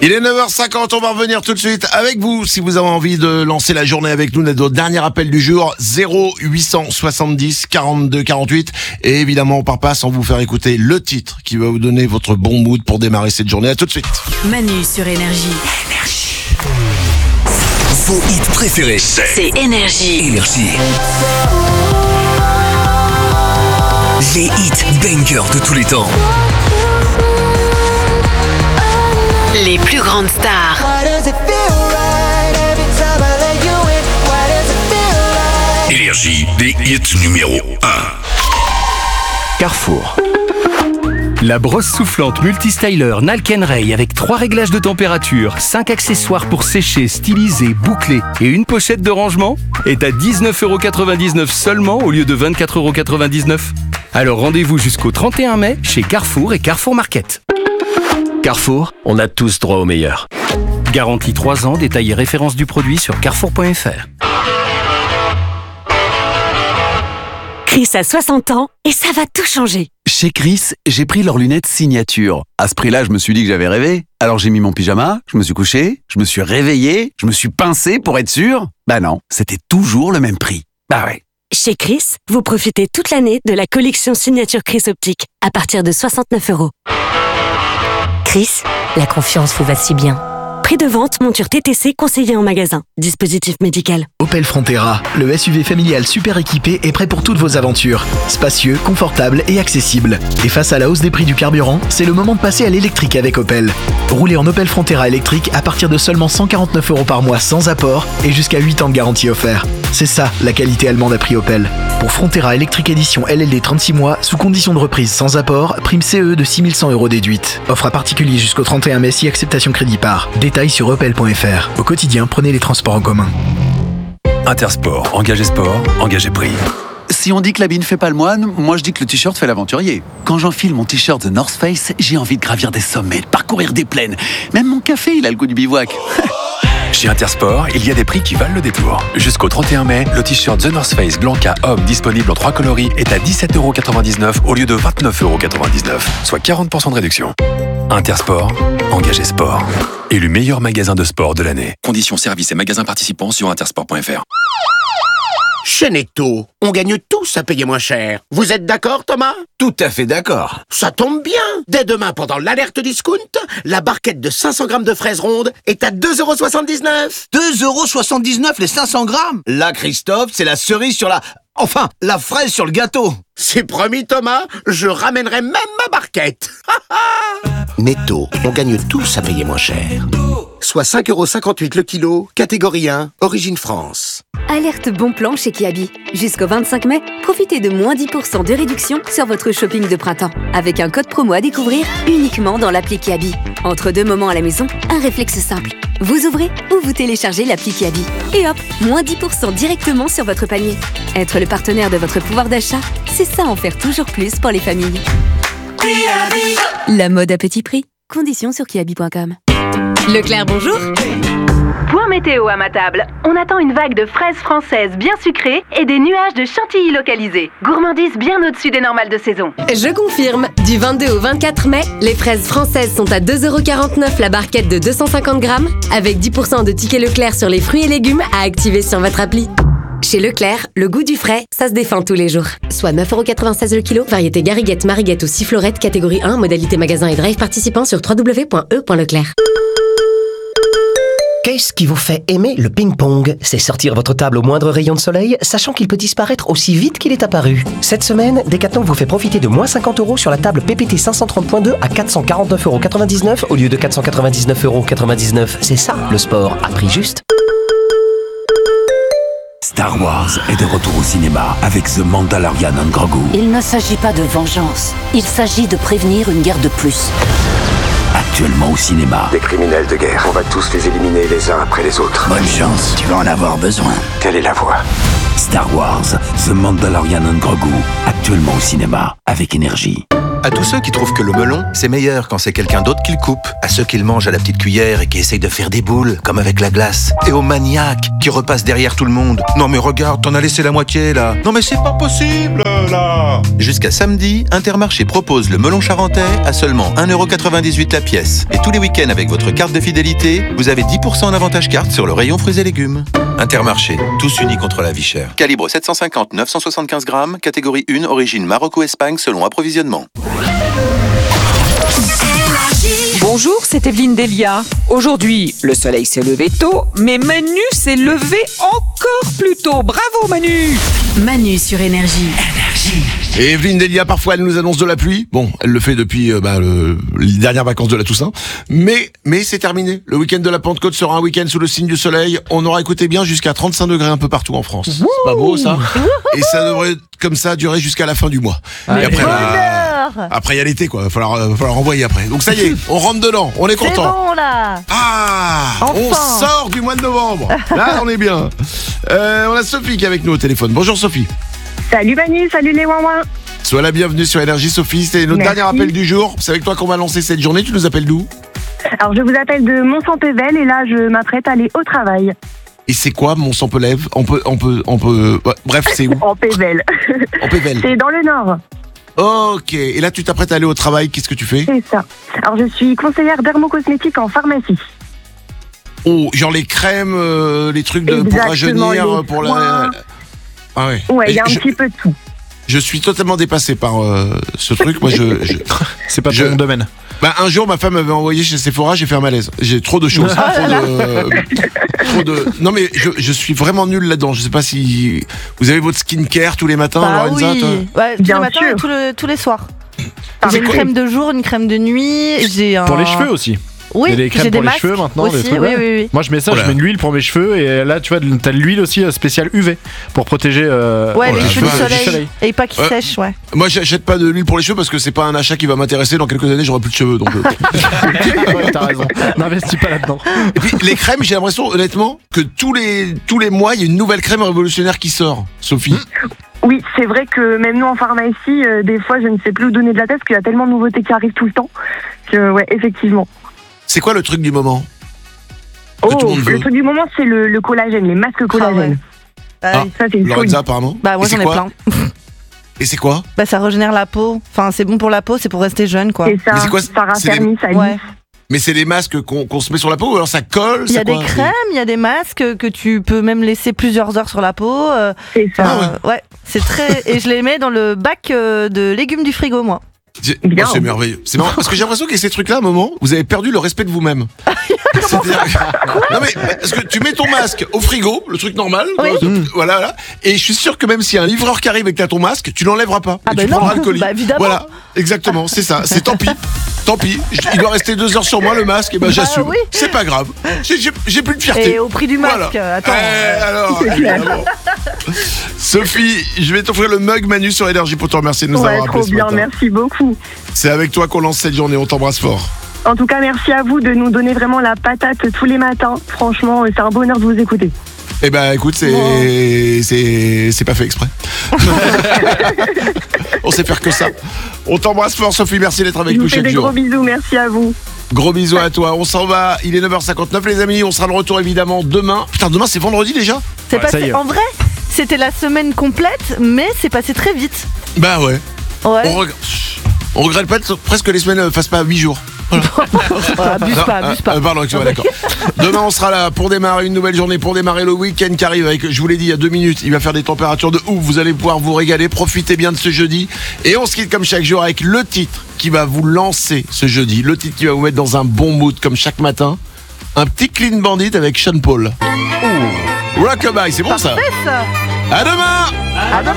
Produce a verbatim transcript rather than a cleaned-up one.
Il est neuf heures cinquante, on va revenir tout de suite avec vous. Si vous avez envie de lancer la journée avec nous, notre dernier appel du jour, zéro huit cent soixante-dix quarante-deux quarante-huit. Et évidemment, on part pas sans vous faire écouter le titre qui va vous donner votre bon mood pour démarrer cette journée. À tout de suite. Manu sur Énergie. Énergie. Vos hits préférés, c'est, c'est Énergie. Énergie. Les hits bangers de tous les temps. Les plus grandes stars. Énergie, des hits numéro un. Carrefour. La brosse soufflante multi-styler Nalken Ray avec trois réglages de température, cinq accessoires pour sécher, styliser, boucler et une pochette de rangement est à dix-neuf euros quatre-vingt-dix-neuf seulement au lieu de vingt-quatre euros quatre-vingt-dix-neuf. Alors rendez-vous jusqu'au trente et un mai chez Carrefour et Carrefour Market. Carrefour, on a tous droit au meilleur. Garantie trois ans, détail et référence du produit sur carrefour point f r. Chris a soixante ans et ça va tout changer. Chez Chris, j'ai pris leurs lunettes signature. À ce prix-là, je me suis dit que j'avais rêvé. Alors j'ai mis mon pyjama, je me suis couché, je me suis réveillé, je me suis pincé pour être sûr. Bah non, c'était toujours le même prix. Bah ouais. Chez Chris, vous profitez toute l'année de la collection signature Chris Optique à partir de soixante-neuf euros. Chris, la confiance vous va si bien. Prix de vente, monture T T C conseillé en magasin. Dispositif médical. Opel Frontera, le S U V familial super équipé est prêt pour toutes vos aventures. Spacieux, confortable et accessible. Et face à la hausse des prix du carburant, c'est le moment de passer à l'électrique avec Opel. Roulez en Opel Frontera électrique à partir de seulement cent quarante-neuf euros par mois sans apport et jusqu'à huit ans de garantie offert. C'est ça, la qualité allemande à prix Opel. Pour Frontera électrique édition L L D trente-six mois, sous condition de reprise sans apport, prime C E de six mille cent euros déduite. Offre à particulier jusqu'au trente et un mai si acceptation crédit par. Détails sur opel point f r. Au quotidien, prenez les transports en commun. Intersport, engagé sport, engagé prix. Si on dit que l'habit ne fait pas le moine, moi je dis que le t-shirt fait l'aventurier. Quand j'enfile mon t-shirt The North Face, j'ai envie de gravir des sommets, de parcourir des plaines. Même mon café, il a le goût du bivouac. Chez Intersport, il y a des prix qui valent le détour. Jusqu'au trente et un mai, le t-shirt The North Face Blanca Homme disponible en trois coloris est à dix-sept euros quatre-vingt-dix-neuf au lieu de vingt-neuf euros quatre-vingt-dix-neuf, soit quarante pour cent de réduction. Intersport, engagé sport. Élu meilleur magasin de sport de l'année. Conditions, services et magasins participants sur intersport point f r. Chez Netto, on gagne tous à payer moins cher. Vous êtes d'accord, Thomas? Tout à fait d'accord. Ça tombe bien. Dès demain, pendant l'alerte discount, la barquette de cinq cents grammes de fraises rondes est à deux euros soixante-dix-neuf. deux euros soixante-dix-neuf les cinq cents grammes? Là, Christophe, c'est la cerise sur la... Enfin, la fraise sur le gâteau. C'est promis, Thomas, je ramènerai même ma barquette. Netto, on gagne tous à payer moins cher. Soit cinq euros cinquante-huit le kilo, catégorie un, origine France. Alerte bon plan chez Kiabi. Jusqu'au vingt-cinq mai, profitez de moins dix pour cent de réduction sur votre shopping de printemps. Avec un code promo à découvrir uniquement dans l'appli Kiabi. Entre deux moments à la maison, un réflexe simple. Vous ouvrez ou vous téléchargez l'appli Kiabi. Et hop, moins dix pour cent directement sur votre panier. Être le partenaire de votre pouvoir d'achat, c'est ça en faire toujours plus pour les familles. La mode à petit prix. Conditions sur kiabi point com. Leclerc, bonjour. Point météo à ma table. On attend une vague de fraises françaises bien sucrées et des nuages de chantilly localisés. Gourmandise bien au-dessus des normales de saison. Je confirme. Du vingt-deux au vingt-quatre mai, les fraises françaises sont à deux euros quarante-neuf la barquette de deux cent cinquante grammes, avec dix pour cent de tickets Leclerc sur les fruits et légumes à activer sur votre appli. Chez Leclerc, le goût du frais, ça se défend tous les jours. Soit neuf euros quatre-vingt-seize le kilo, variété Gariguette, Mariguette ou Sifflorette, catégorie un, modalité magasin et drive participant sur w w w point e point leclerc. Qu'est-ce qui vous fait aimer le ping-pong? C'est sortir votre table au moindre rayon de soleil, sachant qu'il peut disparaître aussi vite qu'il est apparu. Cette semaine, Decathlon vous fait profiter de moins cinquante euros sur la table P P T cinq cent trente point deux à quatre cent quarante-neuf euros quatre-vingt-dix-neuf au lieu de quatre cent quatre-vingt-dix-neuf euros quatre-vingt-dix-neuf. C'est ça, le sport à prix juste. Star Wars est de retour au cinéma avec The Mandalorian and Grogu. Il ne s'agit pas de vengeance, il s'agit de prévenir une guerre de plus. Actuellement au cinéma. Des criminels de guerre, on va tous les éliminer les uns après les autres. Bonne chance, tu vas en avoir besoin. Quelle est la voie? Star Wars, The Mandalorian and Grogu, actuellement au cinéma avec Énergie. À tous ceux qui trouvent que le melon, c'est meilleur quand c'est quelqu'un d'autre qui le coupe. À ceux qui le mangent à la petite cuillère et qui essayent de faire des boules, comme avec la glace. Et aux maniaques qui repassent derrière tout le monde. Non mais regarde, t'en as laissé la moitié là. Non mais c'est pas possible là. Jusqu'à samedi, Intermarché propose le melon charentais à seulement un euro quatre-vingt-dix-huit la pièce. Et tous les week-ends avec votre carte de fidélité, vous avez dix pour cent en avantage carte sur le rayon fruits et légumes. Intermarché, tous unis contre la vie chère. Calibre sept cent cinquante neuf cent soixante-quinze grammes, catégorie un, origine Maroc ou Espagne selon approvisionnement. Bonjour, c'est Evelyne Delia. Aujourd'hui, le soleil s'est levé tôt, mais Manu s'est levé encore plus tôt. Bravo Manu! Manu sur Énergie. Et Evelyne Delia, parfois, elle nous annonce de la pluie. Bon, elle le fait depuis euh, bah, le, les dernières vacances de la Toussaint. Mais, mais c'est terminé. Le week-end de la Pentecôte sera un week-end sous le signe du soleil. On aura, écouté bien, jusqu'à trente-cinq degrés un peu partout en France. C'est pas beau, ça? Et ça devrait, comme ça, durer jusqu'à la fin du mois. Allez. Et après, bah, après, il y a l'été, quoi. Il va falloir, euh, va falloir envoyer après. Donc ça y est, on rentre dedans. On est content. C'est bon, là. Ah, enfin. On sort du mois de novembre. Là, on est bien. Euh, on a Sophie qui est avec nous au téléphone. Bonjour, Sophie. Salut Manu, salut les ouin-ouin. Sois la bienvenue sur Énergie, Sophie. C'est notre Merci. dernier appel du jour. C'est avec toi qu'on va lancer cette journée. Tu nous appelles d'où? Alors je vous appelle de Mont-Saint-Pével et là je m'apprête à aller au travail. Et c'est quoi Mont-Saint-Pével? On peut, on peut, on peut. Ouais, bref, c'est où? En Pével. En Pével. C'est dans le Nord. Ok. Et là, tu t'apprêtes à aller au travail. Qu'est-ce que tu fais? C'est ça. Alors je suis conseillère dermocosmétique en pharmacie. Oh, genre les crèmes, euh, les trucs de, pour rajeunir, pour la. Ah ouais. Ouais, il y a un je, petit peu de tout. Je suis totalement dépassé par euh, ce truc. Moi, je. je c'est pas je, ton domaine. Bah, un jour, ma femme m'avait envoyé chez Sephora, j'ai fait un malaise. J'ai trop de choses. trop, de, trop de. Non, mais je, je suis vraiment nul là-dedans. Je sais pas si vous avez votre skincare tous les matins, bah Lorenza, oui. toi Ouais, tous Bien les matins sûr. et tous, le, tous les soirs. C'est J'ai une quoi crème de jour, une crème de nuit. J'ai un... Pour les cheveux aussi. Oui, il y a des crèmes j'ai pour des les masques cheveux maintenant. aussi, des trucs, oui, ouais. oui, oui. Moi je mets ça, Voilà. je mets de l'huile pour mes cheveux et là tu vois, t'as de l'huile aussi euh, spéciale U V pour protéger euh, Ouais, Oh les la cheveux du vache. soleil. Et pas qu'ils Ouais. sèchent, ouais. Moi, j'achète pas de l'huile pour les cheveux parce que c'est pas un achat qui va m'intéresser. Dans quelques années, j'aurai plus de cheveux. Donc, euh. Ouais, t'as raison. N'investis pas là-dedans. Et puis, les crèmes, j'ai l'impression, honnêtement, que tous les, tous les mois, il y a une nouvelle crème révolutionnaire qui sort. Sophie. Oui, c'est vrai que même nous en pharmacie, euh, des fois je ne sais plus où donner de la tête parce qu'il y a tellement de nouveautés qui arrivent tout le temps que ouais, effectivement. C'est quoi le truc du moment? Que Oh, tout le monde veut. le truc du moment c'est le, le collagène, les masques collagène. Ah, Ça c'est une Lorenza, folie. pardon. Bah, moi Et c'est j'en ai quoi plein. Et c'est quoi? Bah, ça régénère la peau. Enfin, c'est bon pour la peau, c'est pour rester jeune, quoi. Et ça, Mais c'est quoi, ça c'est raffermit, des- ça lisse. Ouais. Mais c'est les masques qu'on qu'on se met sur la peau ou alors ça colle? Il y a c'est des quoi crèmes, il y a des masques que tu peux même laisser plusieurs heures sur la peau. euh, C'est ça. enfin, euh, ouais, c'est très. Et je les mets dans le bac euh, de légumes du frigo, moi. C'est Bien. oh, c'est merveilleux. C'est marrant parce que j'ai l'impression qu'avec ces trucs-là, à un moment, vous avez perdu le respect de vous-même. C'est-à-dire- non mais parce que tu mets ton masque au frigo, le truc normal, Oui. quoi, voilà, voilà, et je suis sûr que même s'il y a un livreur qui arrive et que t'as ton masque, tu l'enlèveras pas. Ah et bah tu non, prendras le colis. bah évidemment. Voilà, exactement, c'est ça. C'est tant pis, tant pis. Je- Il doit rester deux heures sur moi le masque, et ben Bah j'assume. oui. C'est pas grave. J'ai- J'ai j'ai plus de fierté. Et au prix du masque, Voilà. attends. Eh, alors, C'est clair. évidemment. Sophie, je vais t'offrir le mug Manu sur Énergie pour te remercier de nous Ouais, avoir appelé trop ce bien, matin. merci beaucoup. C'est avec toi qu'on lance cette journée, on t'embrasse fort. En tout cas, merci à vous de nous donner vraiment la patate tous les matins. Franchement, c'est un bonheur de vous écouter. Eh ben écoute, c'est c'est c'est pas fait exprès. On sait faire que ça. On t'embrasse fort Sophie, merci d'être avec Je nous vous fais chaque des jour. gros bisous, merci à vous. Gros bisous à toi. On s'en va, il est neuf heures cinquante-neuf les amis, on sera de retour évidemment demain. Putain, demain c'est vendredi déjà? C'est Ouais, ça y passé. est. En vrai, c'était la semaine complète, mais c'est passé très vite. Bah ouais. Ouais. On, reg- on regrette pas de- presque que les semaines ne fassent pas huit jours. Voilà. Ouais, abuse pas, Non, abuse euh, pas. euh, pardon, excuse-moi, d'accord. Demain, on sera là pour démarrer une nouvelle journée, pour démarrer le week-end qui arrive avec, je vous l'ai dit il y a deux minutes, il va faire des températures de ouf. Vous allez pouvoir vous régaler, profitez bien de ce jeudi. Et on se quitte comme chaque jour avec le titre qui va vous lancer ce jeudi. Le titre qui va vous mettre dans un bon mood comme chaque matin. Un petit Clean Bandit avec Sean Paul. Rockabye, c'est bon ça? Parfait, ça. À demain! À demain.